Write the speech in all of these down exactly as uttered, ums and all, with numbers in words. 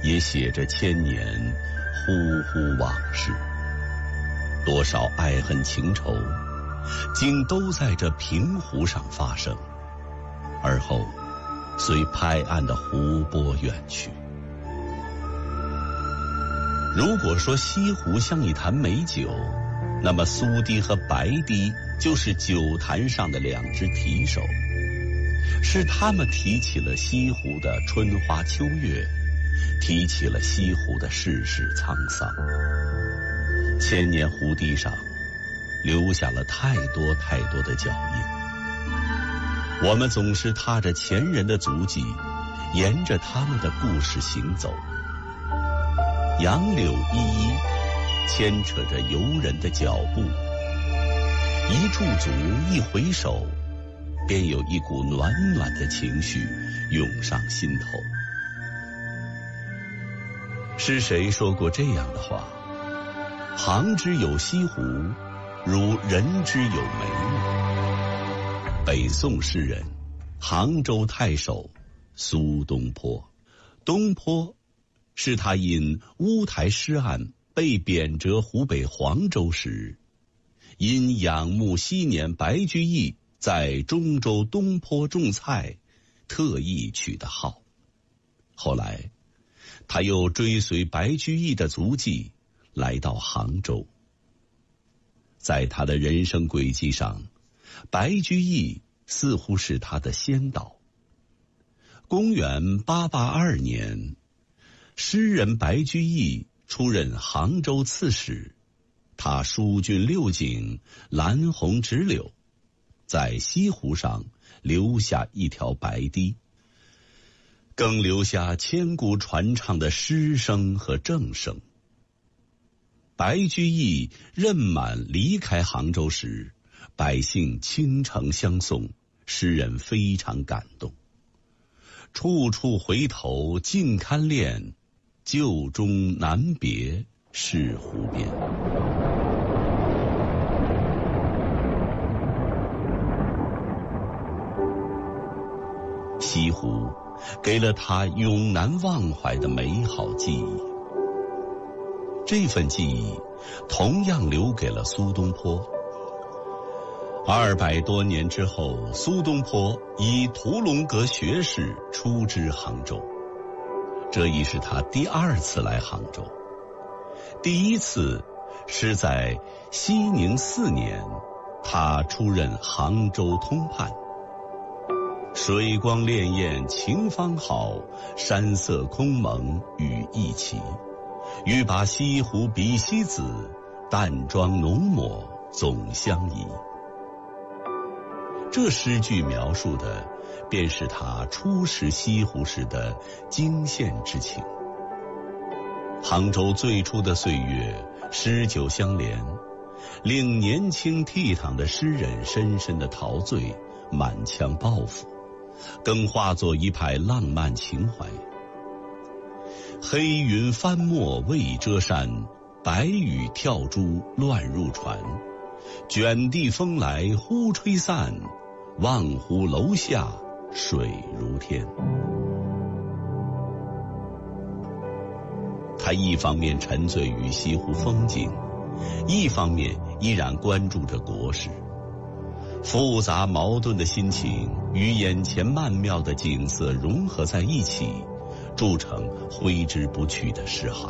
也写着千年忽忽往事。多少爱恨情仇，竟都在这平湖上发生，而后随拍岸的湖波远去。如果说西湖像一坛美酒，那么苏堤和白堤就是酒坛上的两只提手，是他们提起了西湖的春花秋月，提起了西湖的世事沧桑。千年湖堤上留下了太多太多的脚印，我们总是踏着前人的足迹，沿着他们的故事行走。杨柳依依，牵扯着游人的脚步，一驻足，一回首，便有一股暖暖的情绪涌上心头。是谁说过这样的话？杭之有西湖，如人之有梅木。北宋诗人，杭州太守苏东坡。东坡是他因乌台诗案被贬谪湖北黄州时，因仰慕昔年白居易在中州东坡种菜，特意取的号。后来他又追随白居易的足迹来到杭州。在他的人生轨迹上，白居易似乎是他的先导。公元八八二年，诗人白居易出任杭州刺史，他疏浚六景，拦红直柳，在西湖上留下一条白堤，更留下千古传唱的诗声和正声。白居易任满离开杭州时，百姓倾城相送，诗人非常感动。处处回头尽堪恋，旧中难别是湖边。西湖给了他永难忘怀的美好记忆，这份记忆同样留给了苏东坡。二百多年之后，苏东坡以屠龙阁学士出知杭州，这已是他第二次来杭州。第一次是在熙宁四年，他出任杭州通判。水光潋滟晴方好，山色空蒙雨亦奇。欲把西湖比西子，淡妆浓抹总相宜。这诗句描述的便是他初识西湖时的惊羡之情。杭州最初的岁月，诗酒相连，令年轻倜傥的诗人深深的陶醉，满腔抱负，更化作一派浪漫情怀。黑云翻墨未遮山，白雨跳珠乱入船。卷地风来忽吹散，望湖楼下水如天。他一方面沉醉于西湖风景，一方面依然关注着国事。复杂矛盾的心情与眼前曼妙的景色融合在一起，铸成挥之不去的诗行。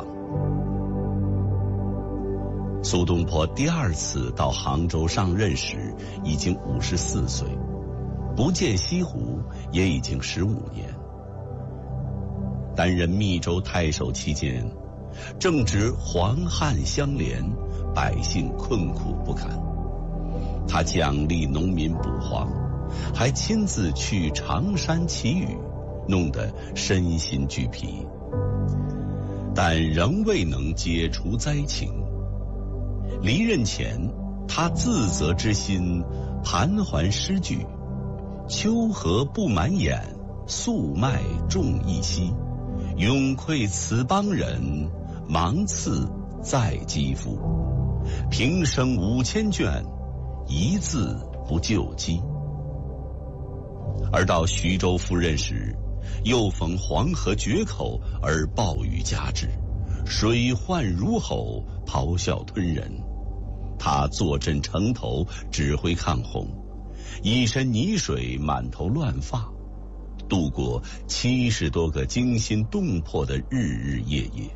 苏东坡第二次到杭州上任时已经五十四岁，不见西湖也已经十五年。担任密州太守期间，正值黄旱相连，百姓困苦不堪。他奖励农民捕荒，还亲自去常山祈雨，弄得身心俱疲，但仍未能解除灾情。离任前，他自责之心盘桓诗句：秋荷不满眼，粟麦种一稀。永愧此邦人，芒刺在肌肤。平生五千卷，一字不救机。而到徐州赴任时， 又逢黄河决口而暴雨加之，水患如吼，咆哮吞人。他坐镇城头，指挥抗洪，一身泥水，满头乱发，度过七十多个惊心动魄的日日夜夜。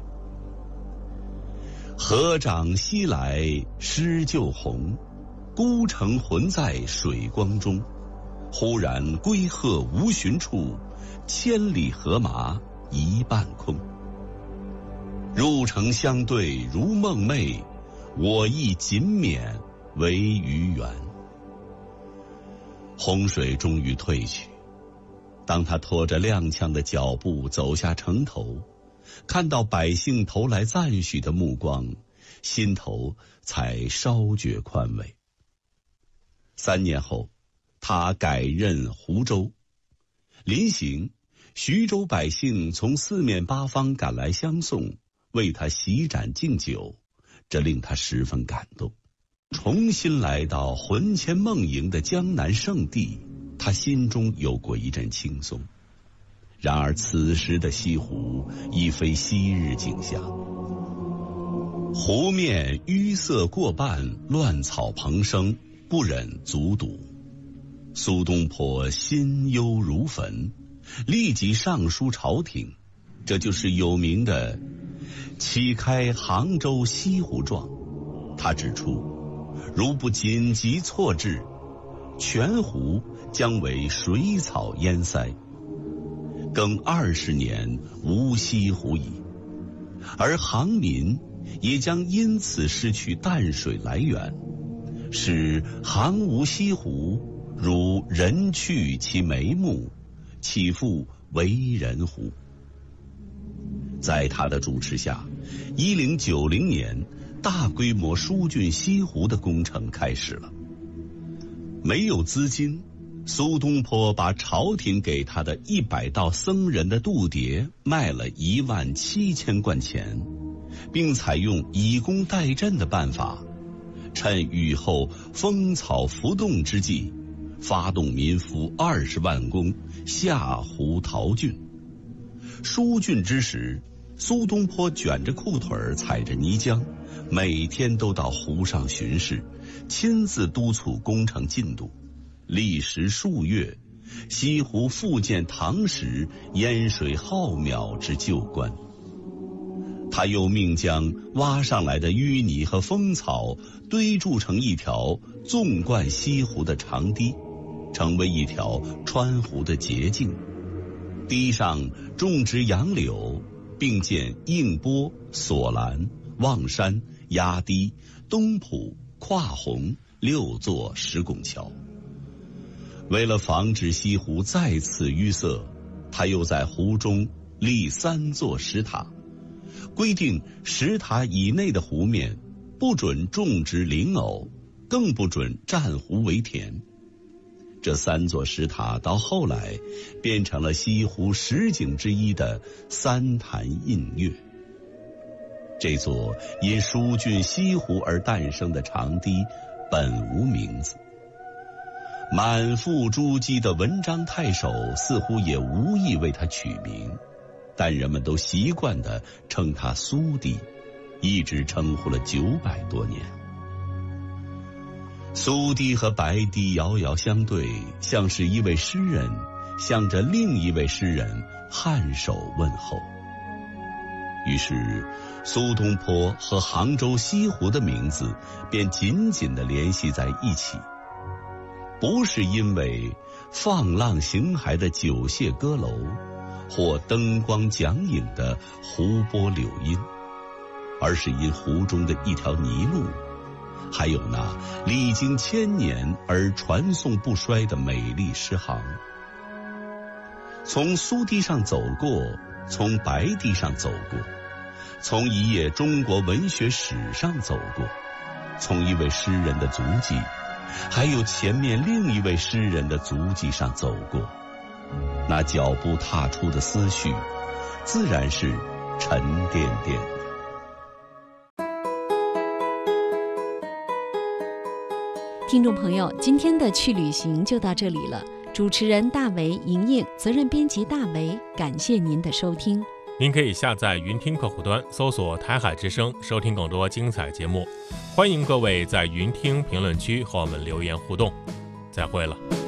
河涨西来狮就红，孤城浑在水光中。忽然归鹤无寻处，千里荷马一半空。入城相对如梦寐，我亦仅免为鱼圆。洪水终于退去，当他拖着踉跄的脚步走下城头，看到百姓投来赞许的目光，心头才稍觉宽慰。三年后，他改任湖州，临行，徐州百姓从四面八方赶来相送，为他席盏敬酒，这令他十分感动。重新来到魂牵梦萦的江南圣地，他心中有过一阵轻松。然而此时的西湖已非昔日景象，湖面淤塞过半，乱草蓬生，不忍卒睹。苏东坡心忧如焚，立即上书朝廷，这就是有名的启开杭州西湖状。他指出，如不紧急措置，全湖将为水草淹塞，更二十年无西湖矣，而杭民也将因此失去淡水来源，使杭无西湖，如人去其眉目，岂复为人乎？在他的主持下，一零九零年大规模疏浚西湖的工程开始了。没有资金，苏东坡把朝廷给他的一百道僧人的度牒卖了一万七千贯钱，并采用以工代赈的办法，趁雨后风草浮动之际，发动民夫二十万工下湖淘浚。疏浚之时，苏东坡卷着裤腿儿，踩着泥浆，每天都到湖上巡视，亲自督促工程进度。历时数月，西湖复见唐时淹水浩渺之旧观。他又命将挖上来的淤泥和风草堆筑成一条纵贯西湖的长堤，成为一条穿湖的捷径。堤上种植杨柳，并建映波、索兰、望山、压堤、东浦、跨洪六座石拱桥。为了防止西湖再次淤塞，他又在湖中立三座石塔，规定石塔以内的湖面不准种植林藕，更不准占湖为田。这三座石塔到后来变成了西湖十景之一的三潭印月。这座因疏浚西湖而诞生的长堤本无名字，满腹珠玑的文章太守似乎也无意为它取名，但人们都习惯地称它苏堤，一直称呼了九百多年。苏堤和白堤遥遥相对，像是一位诗人向着另一位诗人颔首问候。于是苏东坡和杭州西湖的名字便紧紧地联系在一起，不是因为放浪形骸的九榭歌楼，或灯光讲影的湖泊柳荫，而是因湖中的一条泥路，还有那历经千年而传颂不衰的美丽诗行。从苏堤上走过，从白堤上走过，从一页中国文学史上走过，从一位诗人的足迹，还有前面另一位诗人的足迹上走过，那脚步踏出的思绪，自然是沉甸甸的。 听众朋友，今天的去旅行就到这里了。 主持人大为、莹莹，责任编辑大为，感谢您的收听。 您可以下载云听客户端，搜索台海之声，收听更多精彩节目。欢迎各位在云听评论区和我们留言互动。再会了。